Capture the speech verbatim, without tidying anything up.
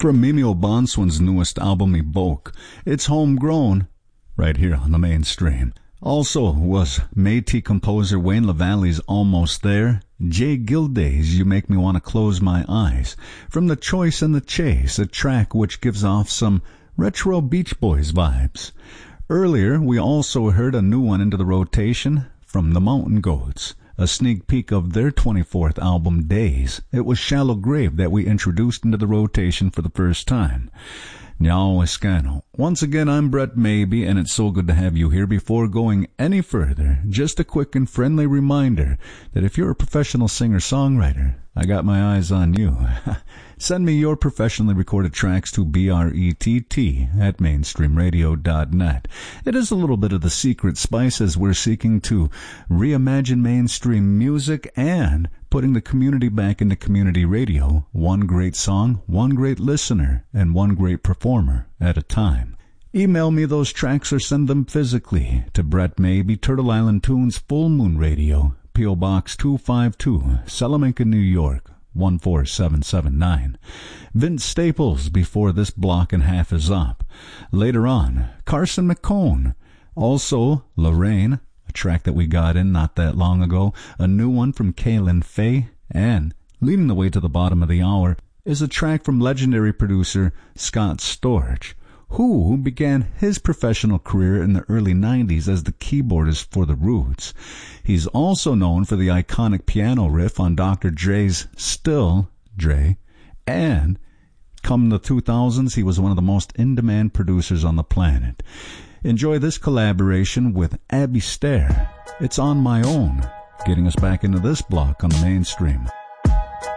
from Mimi O'Bonswan's newest album, Evoke. It's homegrown, right here on the mainstream. Also was Métis composer Wayne LaValle's Almost There, Jay Gilday's You Make Me Want to Close My Eyes, from The Choice and the Chase, a track which gives off some retro Beach Boys vibes. Earlier, we also heard a new one into the rotation from the Mountain Goats, a sneak peek of their twenty-fourth album, Days. It was Shallow Grave that we introduced into the rotation for the first time. Now Escano. Once again, I'm Brett Maybe, and it's so good to have you here. Before going any further, just a quick and friendly reminder that if you're a professional singer-songwriter, I got my eyes on you. Send me your professionally recorded tracks to B R E T T at mainstream radio dot net. It is a little bit of the secret spice as we're seeking to reimagine mainstream music and putting the community back into community radio, one great song, one great listener, and one great performer at a time. Email me those tracks or send them physically to Brett Maybe, Turtle Island Tunes, Full Moon Radio, P O. Box two five two, Salamanca, New York, one four seven seven nine. Vince Staples before this block and half is up. Later on, Carson McCone. Also, Lorraine, a track that we got in not that long ago, a new one from Kaylin Faye, and leading the way to the bottom of the hour is a track from legendary producer Scott Storch, who began his professional career in the early nineties as the keyboardist for The Roots. He's also known for the iconic piano riff on Doctor Dre's Still Dre, and come the two thousands, he was one of the most in-demand producers on the planet. Enjoy this collaboration with Abby Stair. It's On My Own, getting us back into this block on the mainstream.